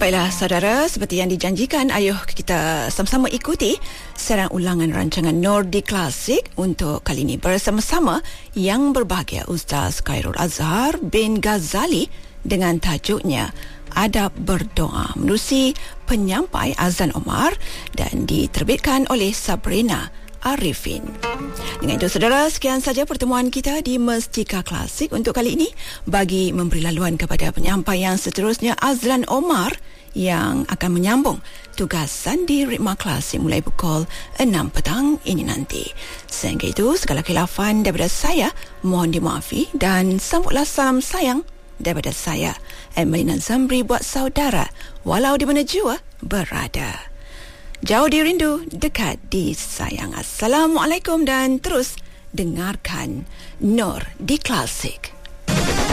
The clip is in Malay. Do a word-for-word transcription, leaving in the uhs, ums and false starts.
Baiklah saudara, seperti yang dijanjikan, ayuh kita sama-sama ikuti siaran ulangan rancangan Nur di Klasik untuk kali ini bersama-sama yang berbahagia Ustaz Khairul Azhar bin Ghazali dengan tajuknya Adab Berdoa menerusi penyampai Azlan Omar dan diterbitkan oleh Sabrina Arifin. Dengan itu saudara, sekian saja pertemuan kita di Mestika Klasik untuk kali ini. Bagi memberi laluan kepada penyampai yang seterusnya, Azlan Omar yang akan menyambung tugasan di Ritma Klasik mulai pukul enam petang ini nanti. Sehingga itu, segala khilafan daripada saya mohon dimaafi dan sambutlah salam sayang daripada saya, Emelina Zamri, buat saudara walau di mana jua berada. Jauh di rindu, dekat di sayang. Assalamualaikum dan terus dengarkan Nur di Klasik.